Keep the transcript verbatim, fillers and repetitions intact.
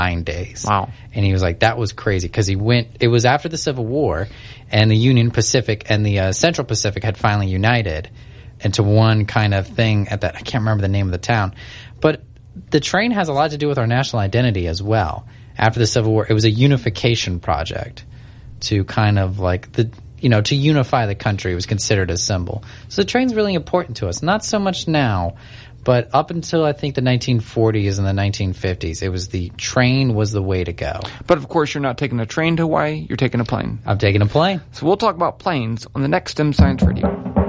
nine days. Wow. And he was like, that was crazy because he went, it was after the Civil War and the Union Pacific and the uh, Central Pacific had finally united into one kind of thing at that, I can't remember the name of the town. But the train has a lot to do with our national identity as well. After the Civil War, it was a unification project to kind of like the, you know, to unify the country. It was considered a symbol. So the train's really important to us. Not so much now, but up until I think the nineteen forties and the nineteen fifties, it was the train was the way to go. But of course, you're not taking a train to Hawaii, you're taking a plane. I'm taking a plane. So we'll talk about planes on the next STEM Science Radio.